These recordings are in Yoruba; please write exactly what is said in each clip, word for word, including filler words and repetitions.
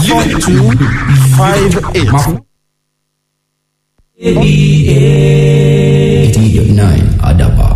four two five eight. eighty nine Adaban.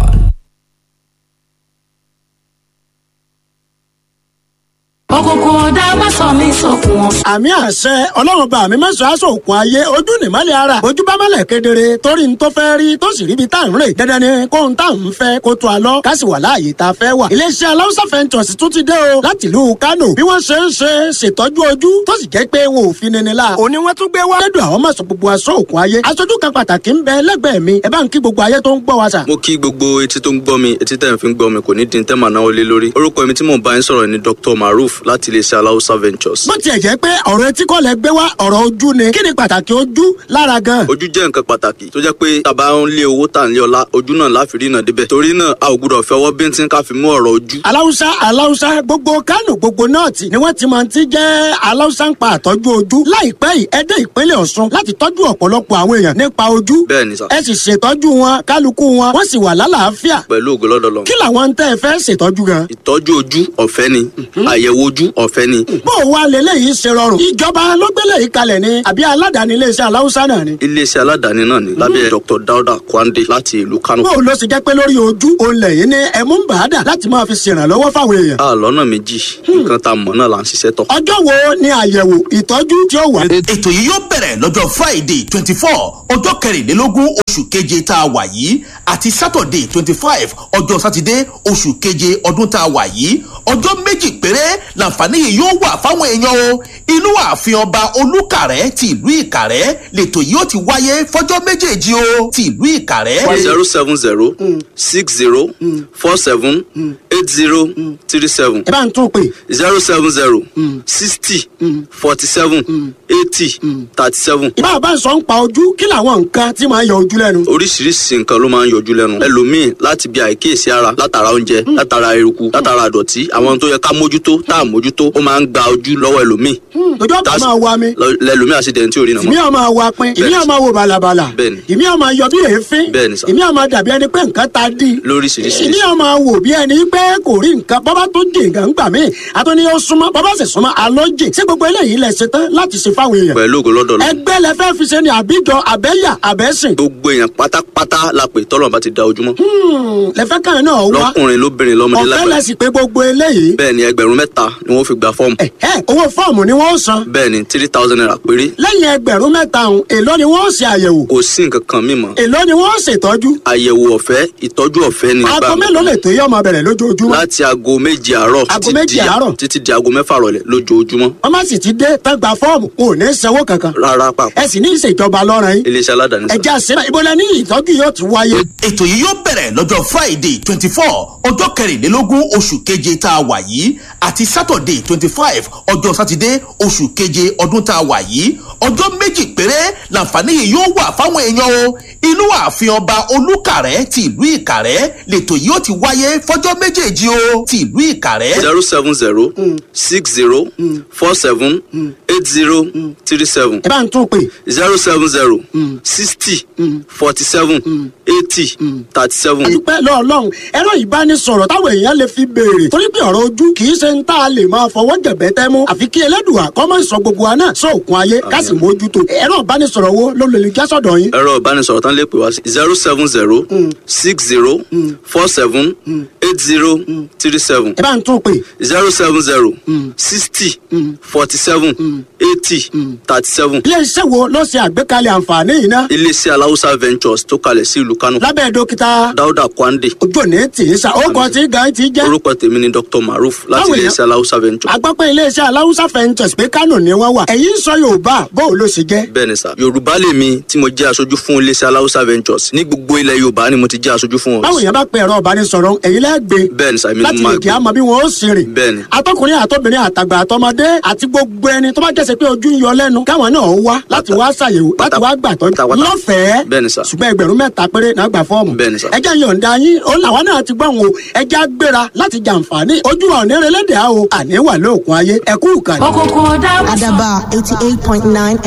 Òkùnkùn ọ̀dà má sọ mí sókun wọn. àmì àṣẹ ọlọ́run bá mi mẹ́sàn-án aṣọ òkun ayé ojú nìmọ́lẹ̀ ara ojú bá mọ́lẹ̀ kedere torí n tó fẹ́ rí tó sì ríbi tá à ń rè dandan ni kó n tá à ń fẹ́ kó tó a lọ ká sì wà láàyè tá a fẹ́ wà. iléeṣẹ́ aláwùsá fẹ́ntọ̀sì tún ti dé o láti ìlú Kánò bí wọ́n ṣe ń ṣe ṣètọ́jú ojú tó sì jẹ́ pé wọn ò fi nini la. òní wọ́n tún gbé wá. lẹ́dùn àwọn mọ̀sán gbogbo aṣọ òkun ayé aṣojú kan pàtàkì ń bẹ lẹ́gbẹ̀ẹ́ mi ẹ bá ń kí gbogbo ayé tó ń gbọ́ wa sà. mo kí gbogbo etí tó ń gbọ́ mi etí tẹ̀ ń fi ń gbọ́ mi kò ní dín tẹ́mà náà lé lórí. orúkọ mi tí mò ń bá yín sọ̀rọ̀ ni Doctor Maruf láti iléeṣẹ́ aláwùsá ventures. bó tiẹ̀ jẹ́ pé ọ̀rọ̀ etí kọ́ lẹ gbé wá ọ̀rọ̀ ojú ni kí ni pàtàkì ojú lára gan. ojú jẹ́ nǹkan pàtàkì tó jẹ́ pé tàbá ń lé owó tà ń lé ọlá ojú náà láfi rí náà débẹ̀ torí náà a ò gbúdọ̀ fẹ́ ọwọ́ bíntín ká fi mú ọ̀rọ̀ ojú. aláwùsá aláwùsá gbogbo Kánò gbogbo nọ́ọ̀tì ni wọ́n ti máa ti jẹ́ aláwùsá ń pa àtọ́jú ojú láìpẹ́ yìí ẹ dé ìpínlẹ̀ Ọ̀ṣun láti tọ́jú ọ̀pọ̀lọpọ̀ àwọn èèyàn nípa ojú. bẹ́ẹ̀ ni sà. ẹ sì ṣètọ́jú wọn kálukú wọn wọ́n sì wà lálàáfíà. pẹ̀lú ògo lọ́dọ̀ Ọlọ́run. kí làwọn tẹ́ ẹ fẹ́ ṣètọ́jú gan. ìtọ́jú ojú ọ̀fẹ́ ni àyẹ̀wò ojú ọ̀fẹ́ ni. bó o wá lélẹ́yìí ṣe rọrùn ìjọba ló gbélé yìí kalẹ̀ ni àbí aládàáni iléeṣẹ́ aláwùsá náà ni. iléeṣẹ́ aládàáni náà ni lábẹ́ Doctor Dauda Kwande láti ìlú Kánò. bó o lọ sì jẹ́ pé lórí ojú òun lẹ́yìn ní ẹ̀mú ń bàádà láti máa fi ṣèrànlọ́wọ́ fáwọn èèyàn. a lọ́nà méjì nǹkan tá a mọ̀ náà là ń ṣiṣẹ́ tọ̀. ọjọ́ wo ni àyẹ̀wò ìtọ́jú tí ó wà. ètò yìí yóò bẹ̀rẹ̀ lọ́jọ́ Friday twenty four ọjọ́ kẹrìnlélógún oṣù keje tá a wà yìí àti Saturday twenty five ọjọ́ sátidé oṣù keje ọdún tá a wà yìí ọjọ́ méjì péré làǹfààní yìí yóò wà fáwọn èèyàn o inú ààfin ọba Olúkàrẹ́ ti ìlú Ìkàrẹ́ lètò yìí ó ti wáyé fọ́jọ́ méjèèjì o ti ìlú Ìkàrẹ́. zero seven zero six zero four seven eight zero three seven. ẹ bá ń tún pè. zero seven zero sixty forty seven eighty thirty seven. ìbá bá ń sọ ń pa ojú kí làwọn nǹkan tí máa ń yọ ojú lẹ́nu. oríṣiríṣi nǹkan ló máa ń yọjú lẹ́nu ẹlòmíì láti bí àìkíyèsí ara látara oúnjẹ látara eruku látara àdọ̀tí àwọn tó yẹ ká mójútó tá à mójútó ó máa ń gba ojú lọ́wọ́ ẹlòmíì. ojú ọ̀pá máa wa mi. lẹ́lòmíì àṣìdẹ̀ntì ò rí nàmọ́. ìmí ọ̀ máa wa pin ìmí ọ̀ máa wo bàlàbàlà ìmí ọ̀ máa yọ bí èéfín ìmí ọ̀ máa dàbí ẹni pé nǹkan ta dí lóríṣiríṣi ìmí ọ̀ máa wò bí ẹni pé kò rí nǹkan bábá tó dì nǹkan gbà mí àtúni ó súnmọ́ bábá sì súnmọ́ alójì sí gbogbo eléyìí lẹ ṣe tán láti ṣe fáwọn èèyàn. pẹ̀lú ògo lọ́dọ̀ Ọlọ́run. ẹgbẹ́ lẹ fẹ́ fi ṣe ni àbíjọ àbẹ́yà àbẹ́sìn. gbogbo èèyàn pátápátá la pè tọ́lọ̀ bá ti da ojúmọ́. lẹ́fẹ́ kan náà wá lọ́kùnrin lóbìnrin lọ́mọdé lágbàá. ọ̀fẹ́ lẹ sì pé gbogbo eléyìí. bẹ́ẹ̀ ni ẹgbẹ̀rún mẹ́ta ni wọ́n fi gba fọ́ọ̀mù. ẹ ẹ owó fọ́ọ̀mù ni wọ́n san. bẹ́ẹ̀ ni three thousand naira péré. lẹ́yìn ẹgbẹ̀rún mẹ́ta ọ̀hún èló ni wọ́n ṣe àyẹ̀wò. kò sí nǹkan kan mímọ́. èló ni wọ́n ṣètọ́jú. àyẹ̀wò ọ̀fẹ́ ìtọ́jú ọ̀fẹ́ ni. aago mélòó lè tó yọ ọmọ bẹ̀rẹ̀ lójoojúmọ́. láti aago méje àárọ̀ aago méje àárọ̀ títí di aago mẹ́fà rọ̀lẹ́ lójoojúmọ́. wọ́n má sì ti dé tán gba fọ́ọ̀mù kò ní sanwó kankan. rárá pàpọ̀. ẹ sì ní ìṣèjọba lọ́rùn yín. iléeṣẹ́ aládàáni sá. ẹ já sí ibodè ní ìtọ́jú yóò ti wáyé. ètò yìí yóò bẹ̀rẹ̀ lọ́jọ́ Friday twenty four ọjọ́ kẹrìnlélógún oṣù keje tá a wà yìí àti Saturday twenty five ọjọ́ sátidé oṣù keje ọdún tá a wà yìí ọjọ́ méjì péré làǹfààní yìí yóò wà fáwọn èèyàn o inú ààfin ọba Olúkàrẹ́ ti ìlú Ìkàrẹ́ lètò yìí ó ti wáyé fọ́jọ́ méjèèjì o ti ìlú Ìkàrẹ́. zero seven zero six zero four seven eight zero three seven. ẹ bá ń tún pè. zero seven zero sixty forty seven eighty thirty seven. àdúpẹ́ lọ́ọ̀lọ́hún ẹ̀rọ ìbánisọ̀rọ̀ táwọn èèyàn lè fi béèrè torí pé ọ̀rọ̀ ojú kì í ṣe ń tá a lè máa fọwọ́ jẹ̀bẹ́ tẹ́ mú àfi kí Ẹlẹ́dùà kó máa sọ gbogbo wa náà sóòkun ayé ká sì mójútó ẹ̀rọ ìbánisọ̀rọ̀ wo ló lè já sọ̀dọ̀ yín. ẹ̀rọ ìbánisọ̀rọ̀ tán lè pè wá sí zero seven zero six zero four seven eight zero three seven. ẹ bá ń tún pè. zero seven zero sixty forty seven eighty thirty seven. iléeṣẹ́ wo ló ṣe àgbékalẹ̀ àǹfààní yìí náà. iléeṣẹ́ aláwùsá ventures tó kalẹ̀ sí ìlú Kánò. lábẹ́ dókítà Dauda Kwande. ojú òní tì í sa orúkọ tí gan ti jẹ́. orúkọ tèmi ni Doctor Maruf láti Báwo ni- iléeṣẹ́ aláwùsá ventures. agbápẹ́ iléeṣẹ́ aláwùsá fẹ́ntẹ̀sì pé Kánò ni wọ́n wà ẹ̀yin sọ Yorùbá bóun ló ṣe jẹ́. bẹ́ẹ̀ ni sà Yorùbá lèmi tí mo jẹ́ aṣojú fún iléeṣẹ́ aláwùsá ventures ní gbogbo ilẹ̀ Yorùbá ni mo ti jẹ́ aṣojú fún báwo wọn. yẹn bá pe ẹ̀rọ ìbánisọ̀rọ̀ ẹ̀yin lẹ́gbẹ̀ẹ́ bẹ́ẹ̀ ni sà èmi ni láti mo lè máa kí a gbé. mọ bí wọn ó sì rìn. bẹ́ẹ̀ ni atọkùnrin àtọbìnrin àtàgbà àtọmọdé àti gbogbo ẹni tó bá jẹ́sẹ̀ pé ojú ń yọ lẹ́nu káwọn náà wá láti wá ṣàyẹ̀wò láti wá gbàtọ́jú pátápátá. lọ́fẹ̀ẹ́ bẹ́ẹ̀ ni sà ṣùgbọ́n ẹgbẹ̀rún mẹ́ta péré náà gbà fọ́ọ̀mù. Bẹ́ẹ̀ ni sà. ẹjẹ́ yọ̀ǹda yín ó làwọn náà ti gbọ́n o ẹjẹ́ gbéra láti jàǹfààní ojú ọ̀nẹ́rẹ́lẹ́dẹ̀ á o àníwà lóòkun ayé ẹ̀kú ìkànnì. Òkùnkùn ọ̀dà má sọ mí Adaba eighty eight point nine